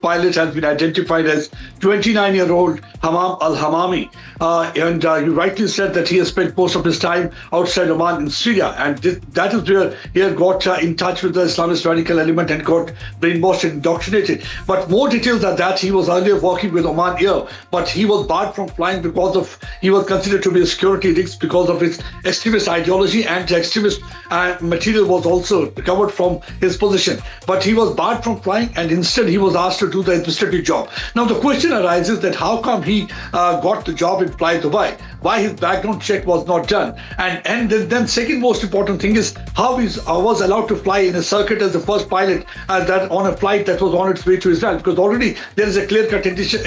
pilot has been identified as 29-year-old Hamam Al-Hamami. And you rightly said that he has spent most of his time outside Oman in Syria. And that is where he had got in touch with the Islamist radical element and got brainwashed and indoctrinated. But more details are that he was earlier working with Oman Air, but he was barred from flying because of, he was considered to be a security risk because of his extremist ideology, and extremist material was also recovered from his position. But he was barred from flying, and instead he was asked to do the administrative job. Now the question arises that how come he got the job in Fly Dubai? Why his background check was not done? And then second most important thing is how he was allowed to fly in a circuit as the first pilot that on a flight that was on its way to Israel, because already there is a clear-cut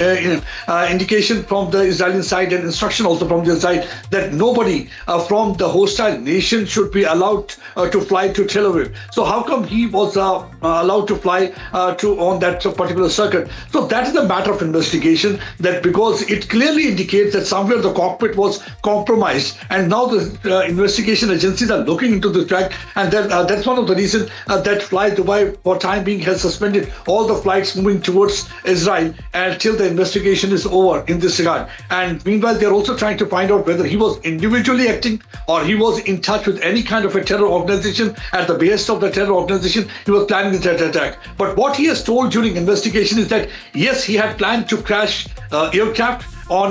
indication from the Israeli side and instruction also from the side that nobody from the hostile nation should be allowed to fly to Tel Aviv. So how come he was allowed to fly on that particular circuit? So that is a matter of investigation, that because it clearly indicates that somewhere the cockpit was compromised, and now the investigation agencies are looking into the track, and that's one of the reasons that Fly Dubai for time being has suspended all the flights moving towards Israel until the investigation is over in this regard. And meanwhile, they're also trying to find out whether he was individually acting or he was in touch with any kind of a terror organization. At the behest of the terror organization, he was planning the attack. But what he has told during investigation is that yes, he had planned to crash aircraft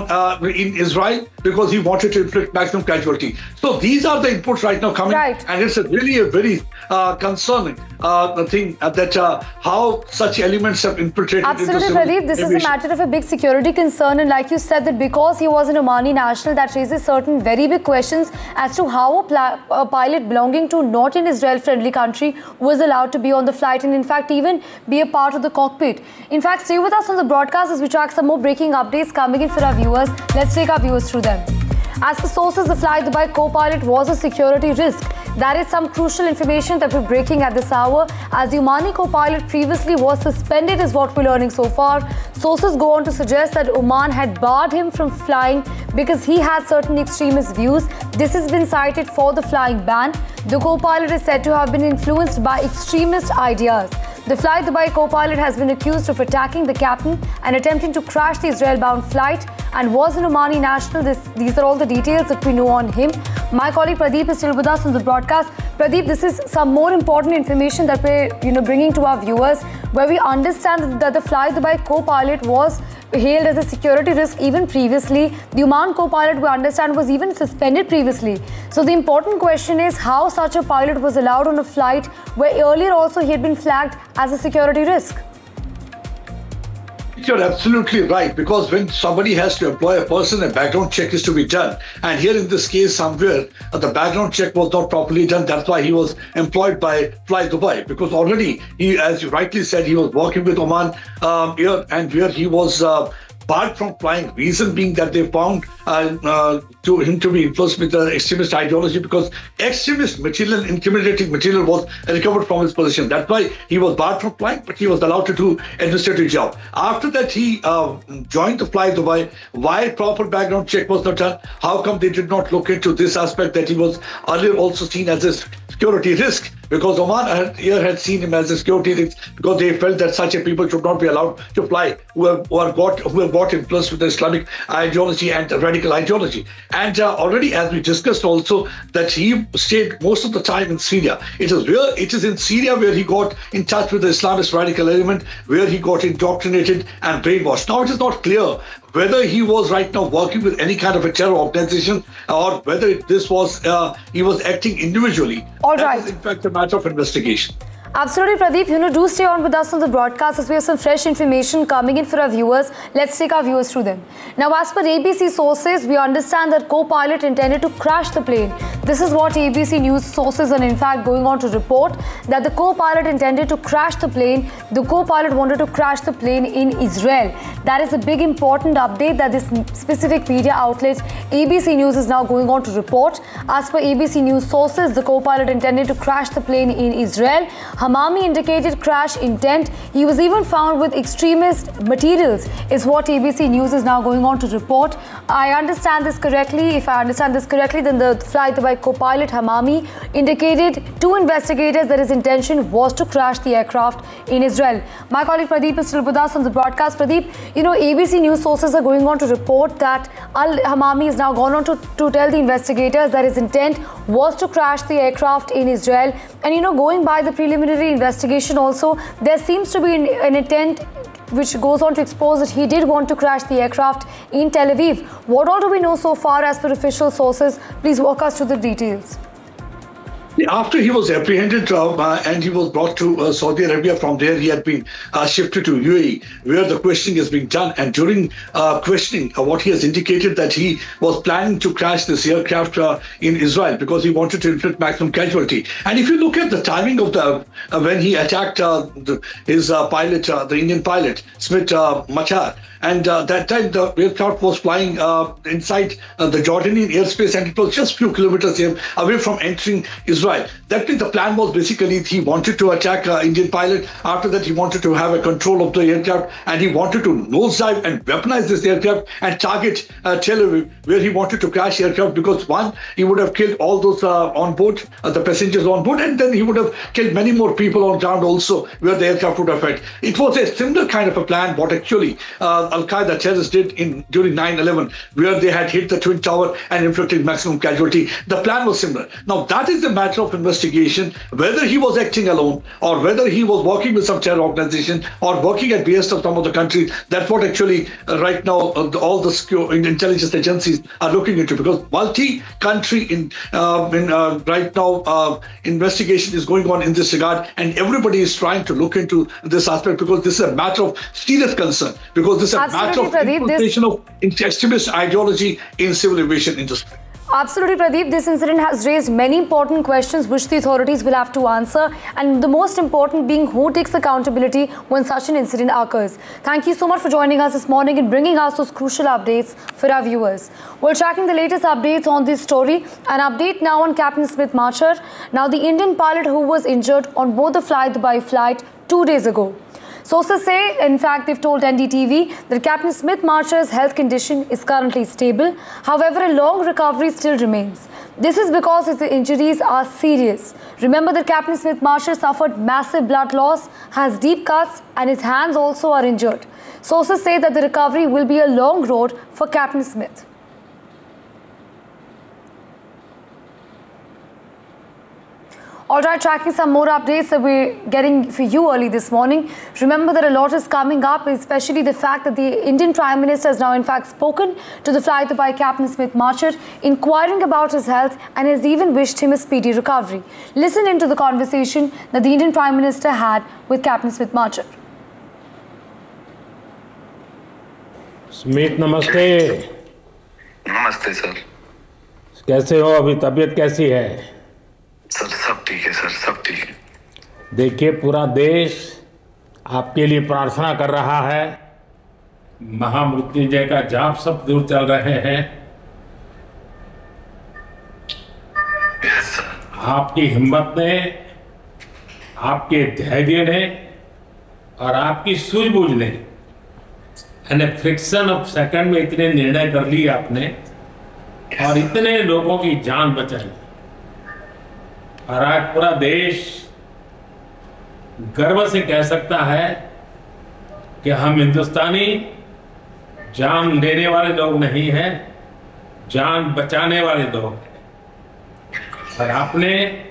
in Israel because he wanted to inflict maximum casualty. So these are the inputs right now coming, and it's really a very concerning thing that how such elements have infiltrated. Absolutely, Pradeep. This is a matter of a big security concern, and like you said, that because he was an Omani national, that raises certain very big questions as to how a pilot belonging to not an Israel-friendly country was allowed to be on the flight and in fact even be a part of the cockpit. In fact, stay with us on the broadcast as we track some more breaking updates coming in for our viewers. Let's take our viewers through them. As per sources, the Fly Dubai co-pilot was a security risk. That is some crucial information that we're breaking at this hour, as the Omani co-pilot previously was suspended is what we're learning so far. Sources go on to suggest that Oman had barred him from flying because he had certain extremist views. This has been cited for the flying ban. The co-pilot is said to have been influenced by extremist ideas. The Fly Dubai co-pilot has been accused of attacking the captain and attempting to crash the Israel-bound flight and was an Omani national. These are all the details that we know on him. My colleague Pradeep is still with us on the broadcast. Pradeep, this is some more important information that we're bringing to our viewers, where we understand that the Fly Dubai co-pilot was hailed as a security risk even previously. The Oman co-pilot, we understand, was even suspended previously. So the important question is how such a pilot was allowed on a flight where earlier also he had been flagged as a security risk. You're absolutely right, because when somebody has to employ a person, a background check is to be done. And here in this case, somewhere the background check was not properly done. That's why he was employed by Fly Dubai, because already he, as you rightly said, he was working with Oman Air, and where he was barred from flying. Reason being that they found to him to be influenced with the extremist ideology, because extremist material, incriminating material was recovered from his position. That's why he was barred from flying, but he was allowed to do administrative job. After that, he joined the Fly Dubai. Why proper background check was not done? How come they did not look into this aspect, that he was earlier also seen as a security risk? Because Oman Air had seen him as a security risk, because they felt that such a people should not be allowed to fly who have got influenced with the Islamic ideology and radical ideology. And already, as we discussed also, that he stayed most of the time in Syria. It is in Syria where he got in touch with the Islamist radical element, where he got indoctrinated and brainwashed. Now it is not clear whether he was right now working with any kind of a terror organization or whether this was he was acting individually. All right. That is in fact a matter of investigation. Absolutely, Pradeep. Do stay on with us on the broadcast as we have some fresh information coming in for our viewers. Let's take our viewers through them. Now, as per ABC sources, we understand that co-pilot intended to crash the plane. This is what ABC News sources are in fact going on to report, that the co-pilot intended to crash the plane. The co-pilot wanted to crash the plane in Israel. That is a big important update that this specific media outlet ABC News is now going on to report. As per ABC News sources, the co-pilot intended to crash the plane in Israel. Hamami indicated crash intent. He was even found with extremist materials, is what ABC News is now going on to report. I understand this correctly. If I understand this correctly, then the Fly Dubai co-pilot Hamami indicated to investigators that his intention was to crash the aircraft in Israel. My colleague Pradeep is still with us on the broadcast. Pradeep, you know, ABC News sources are going on to report that Al-Hamami has now gone on to tell the investigators that his intent was to crash the aircraft in Israel. And, you know, going by the preliminary investigation also, there seems to be an intent which goes on to expose that he did want to crash the aircraft in Tel Aviv. What all do we know so far as per official sources? Please walk us through the details. After he was apprehended and he was brought to Saudi Arabia, from there he had been shifted to UAE, where the questioning is being done. And during questioning, what he has indicated that he was planning to crash this aircraft in Israel because he wanted to inflict maximum casualty. And if you look at the timing of the when he attacked his pilot, the Indian pilot, Smith Machar, and that time the aircraft was flying inside the Jordanian airspace, and it was just a few kilometers away from entering Israel. That means the plan was basically he wanted to attack Indian pilot. After that, he wanted to have a control of the aircraft, and he wanted to nosedive and weaponize this aircraft and target Tel Aviv, where he wanted to crash aircraft because one, he would have killed all those on board, the passengers on board, and then he would have killed many more people on ground also, where the aircraft would have hit. It was a similar kind of a plan what actually Al-Qaeda terrorists did during 9/11, where they had hit the Twin Tower and inflicted maximum casualty. The plan was similar. Now, that is the matter of investigation, whether he was acting alone or whether he was working with some terror organization or working at behest of some of the countries. That's what actually right now all the intelligence agencies are looking into, because multi-country right now investigation is going on in this regard, and everybody is trying to look into this aspect, because this is a matter of serious concern, because this is a matter of infiltration of extremist ideology in civil aviation industry. Absolutely, Pradeep. This incident has raised many important questions which the authorities will have to answer, and the most important being who takes accountability when such an incident occurs. Thank you so much for joining us this morning and bringing us those crucial updates for our viewers. We're tracking the latest updates on this story. An update now on Captain Smith Machar. Now, the Indian pilot who was injured on board the Fly Dubai flight 2 days ago. Sources say, in fact, they've told NDTV that Captain Smith Machar's health condition is currently stable. However, a long recovery still remains. This is because his injuries are serious. Remember that Captain Smith Machar suffered massive blood loss, has deep cuts, and his hands also are injured. Sources say that the recovery will be a long road for Captain Smith. All right, tracking some more updates that we're getting for you early this morning. Remember that a lot is coming up, especially the fact that the Indian Prime Minister has now in fact spoken to the Fly Dubai Captain Smith Machar, inquiring about his health, and has even wished him a speedy recovery. Listen into the conversation that the Indian Prime Minister had with Captain Smith Machar. Smith नमस्ते। नमस्ते sir. कैसे हो अभी, तबीयत कैसी है? Sir सब ठीक है सर, सब ठीक है। देखिए, पूरा देश आपके लिए प्रार्थना कर रहा है। महामृत्युंजय का जाप सब दूर चल रहे हैं। Yes sir. आपकी हिम्मत ने, आपके धैर्य ने और आपकी सूझबूझ ने, यानी फ्रिक्शन ऑफ सेकंड में इतने निर्णय कर लिए आपने और इतने लोगों की जान बचाई, और आज पूरा देश गर्व से कह सकता है कि हम हिंदुस्तानी जान लेने वाले लोग नहीं हैं, जान बचाने वाले लोग हैं। और आपने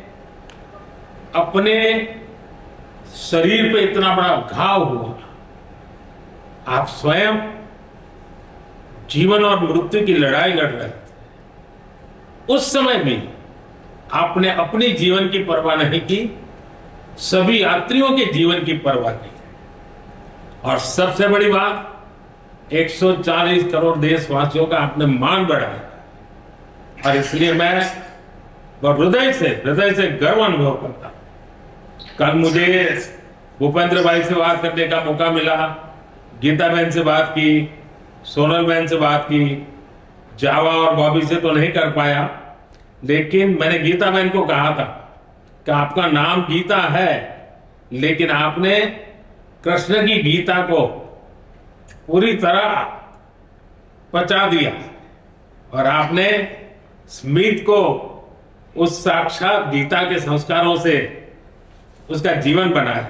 अपने शरीर पे इतना बड़ा घाव हुआ, आप स्वयं जीवन और मृत्यु की लड़ाई लड़ रहे थे। उस समय भी आपने अपनी जीवन की परवाह नहीं की, सभी यात्रियों के जीवन की परवाह की। और सबसे बड़ी बात, 140 करोड़ देशवासियों का आपने मान बढ़ाया। और इसलिए मैं हृदय से गर्व अनुभव करता हूं। कल मुझे भूपेंद्र भाई से बात करने का मौका मिला, गीता बहन से बात की, सोनल बहन से बात की, जावा और बॉबी से तो नहीं कर पाया, लेकिन मैंने गीता बहन को कहा था कि आपका नाम गीता है, लेकिन आपने कृष्ण की गीता को पूरी तरह पचा दिया और आपने स्मिथ को उस साक्षात गीता के संस्कारों से उसका जीवन बनाया।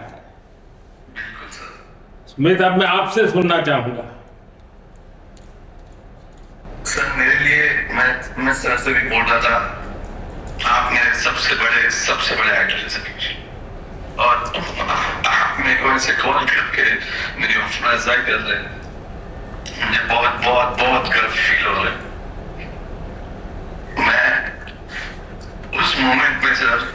स्मिथ, अब मैं आपसे सुनना चाहूंगा। सर मेरे लिए मैं सर से भी बोल रहा था, आप मेरे सबसे बड़े आइडल हैं सर, और आप मेरे को ऐसे कॉल करके मेरी हौसला अफजाई कर रहे हैं। मुझे बहुत बहुत बहुत गर्व फील हो रहा है। मैं उस मोमेंट में सर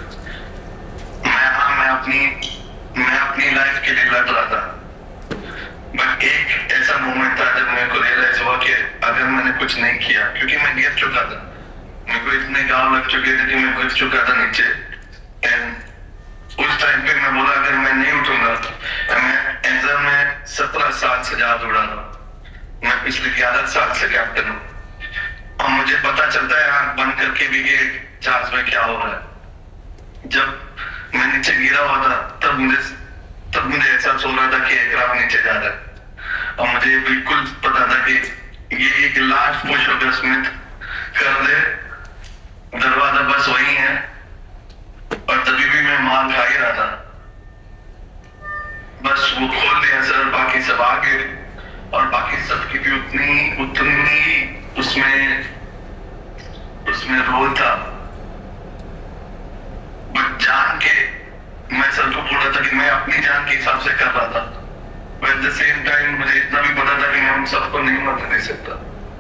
मैं अपनी लाइफ के लिए लड़ रहा था, बट एक ऐसा मोमेंट था जब मेरे को रियलाइज हुआ कि अगर मैंने कुछ नहीं किया, क्योंकि मैं गिर चुका था, मेरे को इतने गाँव लग चुके थे कि मैं गिर चुका था नीचे। एंड उस टाइम पे मैं बोला अगर मैं नहीं उठूंगा, मैं 17 साल से जहाज उड़ा रहा हूँ, मैं पिछले 11 साल से कैप्टन हूँ, और मुझे पता चलता है आंख बंद करके भी कि जहाज में क्या हो रहा है। जब मैं नीचे गिरा हुआ था तब मुझे एहसास हो रहा था कि एयरक्राफ्ट नीचे जा रहा है, और मुझे बिल्कुल पता था कि ये एक लास्ट पुश होगा, स्मिथ कर दे, दरवाजा बस वही है। और तभी भी मैं मार खा ही रहा था, बस वो खोल दिया सर, बाकी सब आगे, और बाकी सबकी भी उतनी उसमें रोल था। बट जान के मैं सर को बोल रहा था कि मैं अपनी जान के हिसाब से कर रहा था, but at the same time मुझे इतना भी पता था कि मैं उन सबको नहीं मरने दे सकता।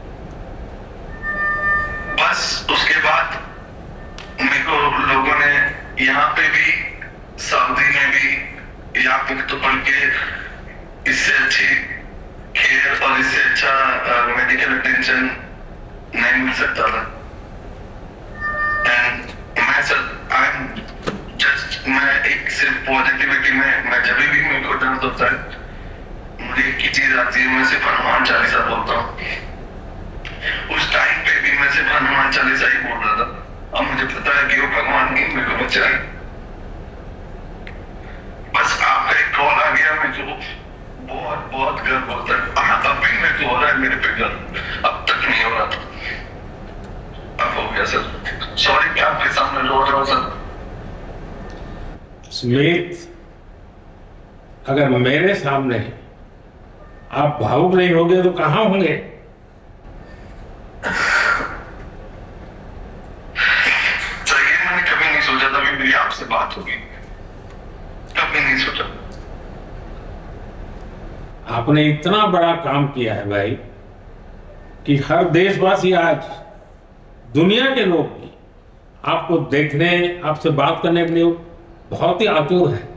बस उसके बाद मेरे को लोगों ने यहाँ पे भी, सऊदी में भी, यहाँ पे तो पढ़ के इससे अच्छी केयर और इससे अच्छा मेडिकल अटेंशन नहीं मिल सकता था। एंड मैं सर मैं एक सिर्फ पॉजिटिविटी में, मैं जब भी मेरे को दर्द होता है मुझे एक ही चीज आती है, मैं सिर्फ हनुमान चालीसा बोलता हूँ। उस टाइम पे भी मैं सिर्फ हनुमान चालीसा ही बोल रहा था, अब मुझे पता है कि वो भगवान नहीं मेरे को बचाए। बस आपका एक कॉल आ गया, मेरे को बहुत बहुत गर्व होता है। अब भी मेरे को हो रहा है मेरे पे गर्व, अब तक नहीं हो रहा था, अब हो गया सर। सॉरी कि आपके सामने रो रहा हूँ सर। स्मिथ, अगर मेरे सामने आप भावुक नहीं होंगे तो कहाँ होंगे? सर ये मैंने कभी नहीं सोचा था मेरी आपसे बात होगी, कभी नहीं सोचा। आपने इतना बड़ा काम किया है भाई कि हर देशवासी, आज दुनिया के लोग भी आपको देखने, आपसे बात करने के लिए बहुत ही आतुर है।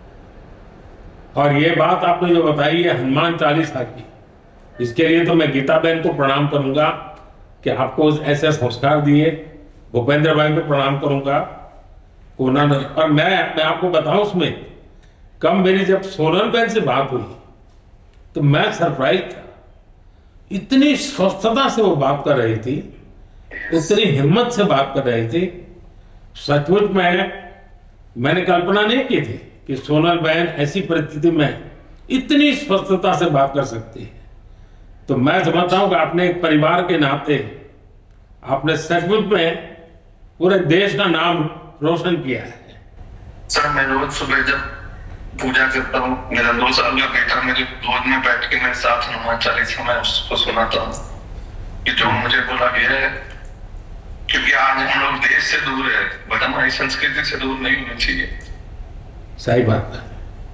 और ये बात आपने जो बताई है हनुमान चालीसा की, इसके लिए तो मैं गीता बहन को प्रणाम करूंगा कि आपको ऐसे संस्कार दिए। भूपेंद्र भाई को प्रणाम करूंगा उन्होंने। और मैं आपको बताऊं, उसमें कम मेरी जब सोनल बहन से बात हुई तो मैं सरप्राइज था। इतनी स्वस्थता से वो बात कर रही थी, इतनी हिम्मत से बात कर रही थी। सचमुच में मैंने कल्पना नहीं की थी कि सोनल बहन ऐसी परिस्थिति में इतनी स्वस्थता से बात कर सकती है। तो मैं समझता हूं कि आपने एक परिवार के नाते आपने सचमुच में पूरे देश का नाम रोशन किया है। सर मैं रोज सुबह जब पूजा करता हूँ, मेरा 2 साल का बेटा मेरे गोद में बैठ के मेरे साथ हनुमान चालीसा मैं उसको सुनाता हूँ कि जो मुझे बोला गया है, क्योंकि आज हम लोग देश से दूर है, बट हमारी संस्कृति से दूर नहीं होनी चाहिए। सही बात है।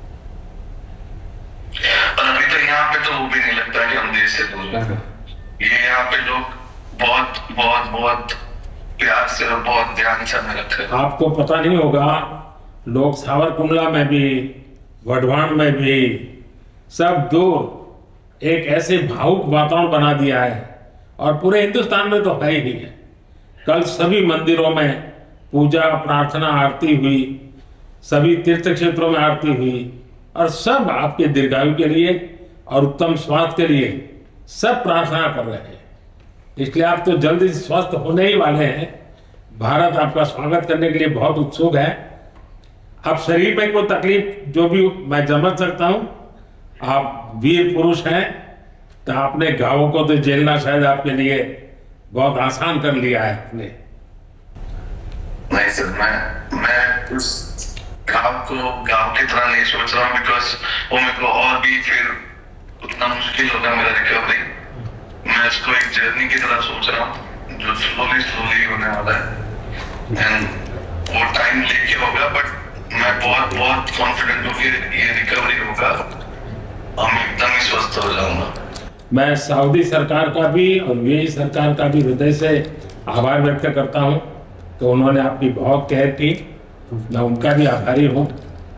और अभी तो यहाँ पे तो वो भी नहीं लगता कि हम देश से दूर हैं। ये यहाँ पे लोग बहुत बहुत बहुत प्यार से और बहुत ध्यान से हमें रखते हैं। आपको पता नहीं होगा, लोग सावरकुंडला में भी, वढवाण में भी, सब दूर एक ऐसे भावुक वातावरण बना दिया है, और पूरे हिंदुस्तान में तो है ही है। कल सभी मंदिरों में पूजा, प्रार्थना, आरती हुई, सभी तीर्थ क्षेत्रों में आरती हुई, और सब आपके दीर्घायु के लिए और उत्तम स्वास्थ्य के लिए सब प्रार्थना कर रहे हैं। इसलिए आप तो जल्दी स्वस्थ होने ही वाले हैं। भारत आपका स्वागत करने के लिए बहुत उत्सुक है। अब शरीर में कोई तकलीफ जो भी मैं समझ सकता हूं, आप वीर पुरुष हैं, तो आपने घावों को तो झेलना शायद आपके लिए बहुत आसान कर लिया है आपने। नहीं सर, मैं उस गाँव की तरह नहीं सोच रहा हूँ, बिकॉज वो मेरे को और भी फिर उतना मुश्किल होगा मेरा रिकवरी। मैं इसको एक जर्नी की तरह सोच रहा हूँ जो स्लोली होने वाला है, एंड वो टाइम लेके होगा, बट मैं बहुत कॉन्फिडेंट हूँ कि ये रिकवरी होगा और मैं एकदम ही स्वस्थ हो जाऊंगा। मैं सऊदी सरकार का भी और यूएई सरकार का भी हृदय से आभार व्यक्त करता हूँ तो उन्होंने आपकी बहुत केयर की, मैं उनका भी आभारी हूँ।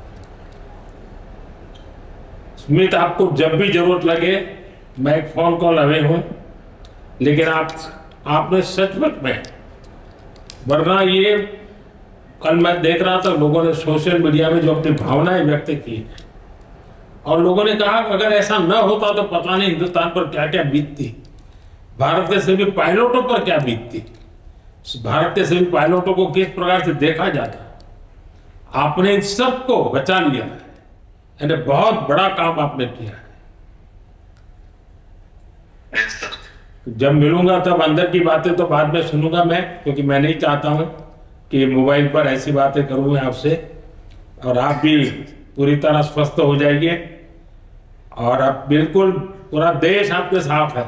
स्मिथ, आपको जब भी जरूरत लगे मैं एक फोन कॉल अवे हूँ, लेकिन आपने सचमुच में, वरना ये कल मैं देख रहा था लोगों ने सोशल मीडिया में जो अपनी भावनाएं व्यक्त की और लोगों ने कहा अगर ऐसा न होता तो पता नहीं हिंदुस्तान पर क्या क्या बीतती, भारत के सभी पायलटों पर क्या बीतती, भारत के सभी पायलटों को किस प्रकार से देखा जाता। आपने इन सबको बचा लिया है, यानी बहुत बड़ा काम आपने किया है। जब मिलूंगा तब अंदर की बातें तो बाद में सुनूंगा मैं, क्योंकि मैं नहीं चाहता हूं कि मोबाइल पर ऐसी बातें करूं मैं आपसे, और आप भी पूरी तरह स्वस्थ हो जाइए और अब बिल्कुल पूरा देश आपके साथ है।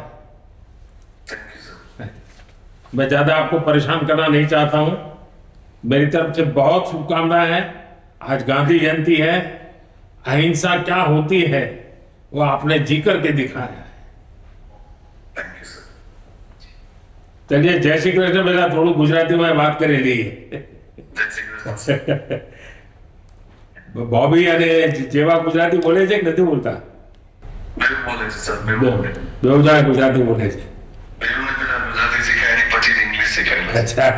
मैं ज्यादा आपको परेशान करना नहीं चाहता हूं। मेरी तरफ से बहुत शुभकामनाएं हैं। आज गांधी जयंती है, अहिंसा क्या होती है वो आपने जी करके दिखाया है। चलिए, जय श्री कृष्ण। मेरा थोड़ा गुजराती में बात करेली बॉबी અને જેવા ગુજરાતી બોલે છે કે નથી બોલતા? મેં બોલે છે સર, મેં બોલે. બેઉ જણા ગુજરાતી બોલે છે. બેઉને પેલા ગુજરાતી શીખાય પછી ઇંગ્લિશ શીખાય. અચ્છા.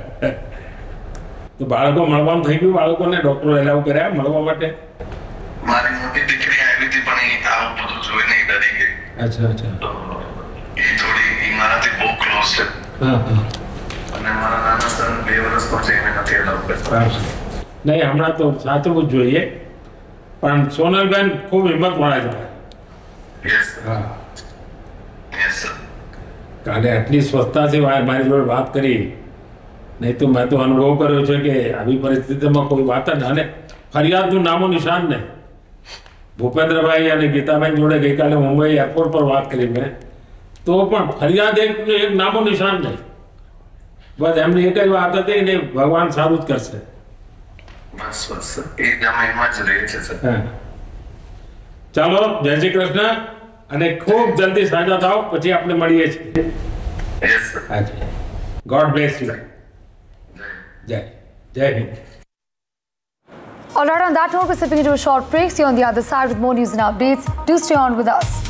તો બાળકો મળવાનું થઈ ગયું? બાળકોને ડોક્ટર એલાવ કર્યા મળવા માટે? મારી મોટી દીકરી આવી હતી પણ એ આવું બધું જોઈને ડરી ગઈ. અચ્છા અચ્છા. તો એ થોડી એ મારાથી બહુ ક્લોઝ છે. હા હા. અને મારા નાના સન 2 વર્ષ પછી એને નથી એલાવ કરતા. નહીં, હમણાં તો સાચવું જ જોઈએ, પણ સોનલબેન ખૂબ હિંમતવાળા છે. યસ હા, યસ સર. કાલે આટલી સ્વચ્છતાથી મારી જોડે વાત કરી, નહીં તો મેં તો અનુભવ કર્યો છે કે આવી પરિસ્થિતિમાં કોઈ વાત જ, અને ફરિયાદનું નામો નિશાન નહીં. ભૂપેન્દ્રભાઈ અને ગીતાબેન જોડે ગઈકાલે મુંબઈ એરપોર્ટ પર વાત કરી મેં, તો પણ ફરિયાદ એક નામો નિશાન નહીં. બસ એમની એક જ વાત હતી ને, ભગવાન સારું જ કરશે. બસ બસ એ જમાઈમાં જ રહે છે સર. ચાલો, જય શ્રી કૃષ્ણ, અને ખૂબ જલ્દી સાજા થાવ, પછી આપણે મળીએ છીએ. Yes sir. હાજી, ગોડ બ્લેસ યુ. જય જય Hind. All right, on that note, we're slipping into a short break. See you on the other side with more news and updates. Do stay on with us.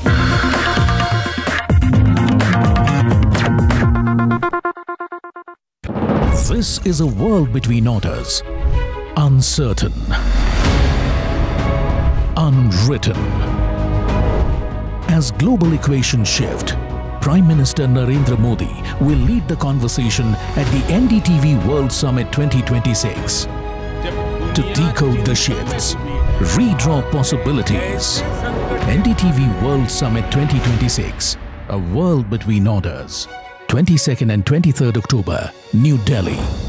This is a world between orders. Uncertain. Unwritten. As global equations shift, Prime Minister Narendra Modi will lead the conversation at the NDTV World Summit 2026. To decode the shifts, redraw possibilities. NDTV World Summit 2026, a world between orders. 22nd and 23rd October, New Delhi.